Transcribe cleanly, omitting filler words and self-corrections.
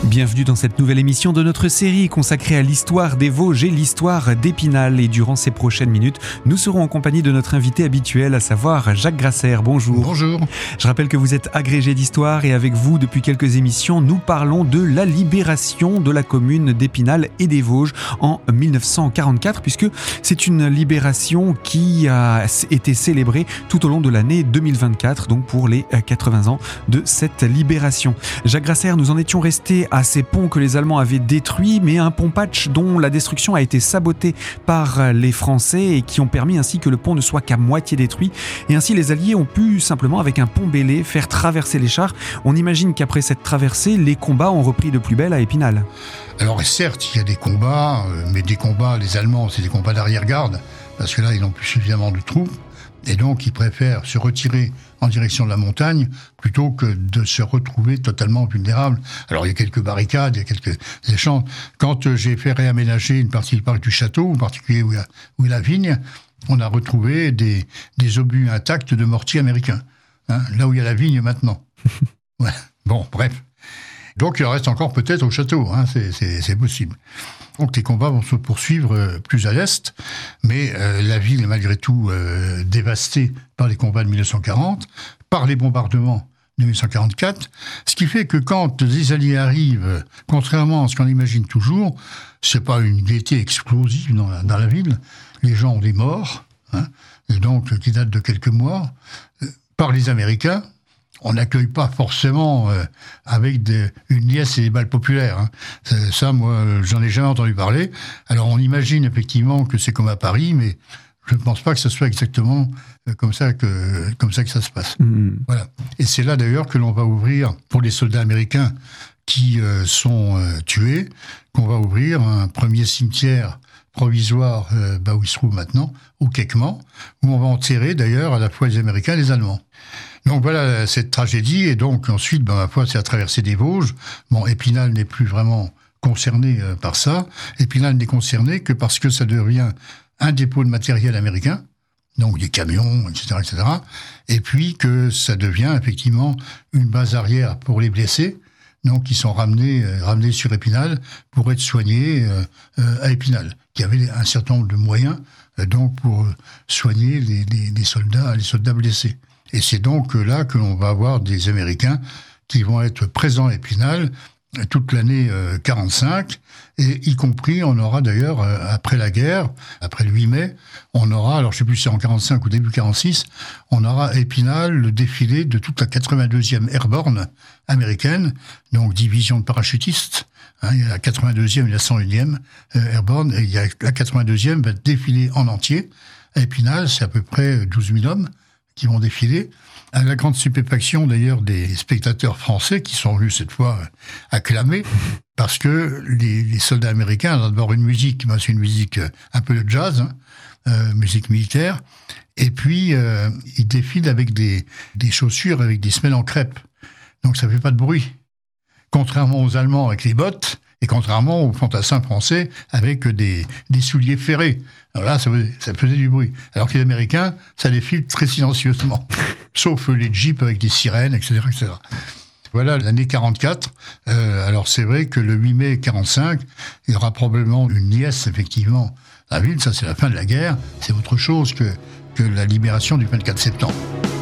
Bienvenue dans cette nouvelle émission de notre série consacrée à l'histoire des Vosges et l'histoire d'Épinal. Et durant ces prochaines minutes, nous serons en compagnie de notre invité habituel, à savoir Jacques Grasser. Bonjour. Bonjour. Je rappelle que vous êtes agrégé d'histoire et avec vous, depuis quelques émissions, nous parlons de la libération de la commune d'Épinal et des Vosges en 1944, puisque c'est une libération qui a été célébrée tout au long de l'année 2024, donc pour les 80 ans de cette libération. Jacques Grasser, nous en étions restés à ces ponts que les Allemands avaient détruits, mais un pont patch dont la destruction a été sabotée par les Français et qui ont permis ainsi que le pont ne soit qu'à moitié détruit. Et ainsi, les Alliés ont pu simplement, avec un pont bêlé, faire traverser les chars. On imagine qu'après cette traversée, les combats ont repris de plus belle à Épinal. Alors certes, il y a des combats, mais des combats, les Allemands, c'est des combats d'arrière-garde, parce que là, ils n'ont plus suffisamment de troupes, et donc ils préfèrent se retirer en direction de la montagne plutôt que de se retrouver totalement vulnérables. Alors il y a quelques barricades, il y a quelques échanges. Quand j'ai fait réaménager une partie du parc du château, en particulier où il y a la vigne, on a retrouvé des obus intacts de mortiers américains, là où il y a la vigne maintenant. Ouais. Bon, bref. Donc il en reste encore peut-être au château, c'est possible. Donc les combats vont se poursuivre plus à l'est, mais la ville est malgré tout dévastée par les combats de 1940, par les bombardements de 1944, ce qui fait que quand les Alliés arrivent, contrairement à ce qu'on imagine toujours, c'est pas une gaieté explosive dans la ville, les gens ont des morts, et donc qui datent de quelques mois, par les Américains. On n'accueille pas forcément avec une liesse et des balles populaires. Ça, moi, j'en ai jamais entendu parler. Alors, on imagine effectivement que c'est comme à Paris, mais je ne pense pas que ce soit exactement comme ça que ça se passe. Voilà. Et c'est là d'ailleurs que l'on va ouvrir, pour les soldats américains qui sont tués, qu'on va ouvrir un premier cimetière provisoire où il se trouve maintenant, au Kekman, où on va enterrer d'ailleurs à la fois les Américains et les Allemands. Donc voilà cette tragédie, et donc ensuite, ma foi, c'est la traversée des Vosges. Bon, Épinal n'est plus vraiment concerné par ça. Épinal n'est concerné que parce que ça devient un dépôt de matériel américain, donc des camions, etc., etc., et puis que ça devient effectivement une base arrière pour les blessés, donc qui sont ramenés sur Épinal pour être soignés à Épinal, qui avait un certain nombre de moyens donc pour soigner les soldats blessés. Et c'est donc là que l'on va avoir des Américains qui vont être présents à Épinal toute l'année 45, et y compris, on aura d'ailleurs, après la guerre, après le 8 mai, on aura, alors je ne sais plus si c'est en 45 ou début 46, on aura à Épinal le défilé de toute la 82e Airborne américaine, donc division de parachutistes. Il y a la 82e et la 101e Airborne, et il y a la 82e va défiler en entier. À Épinal, c'est à peu près 12 000 hommes qui vont défiler, à la grande stupéfaction d'ailleurs des spectateurs français qui sont venus cette fois acclamer, parce que les soldats américains ont d'abord une musique, c'est une musique un peu de jazz, musique militaire, et puis ils défilent avec des chaussures avec des semelles en crêpe, donc ça fait pas de bruit, contrairement aux Allemands avec les bottes, et contrairement aux fantassins français avec des souliers ferrés. Alors là, ça faisait du bruit. Alors que les Américains, ça défile très silencieusement. Sauf les jeeps avec des sirènes, etc., etc. Voilà l'année 44. Alors c'est vrai que le 8 mai 45, il y aura probablement une liesse, effectivement, à la ville. Ça, c'est la fin de la guerre. C'est autre chose que la libération du 24 septembre.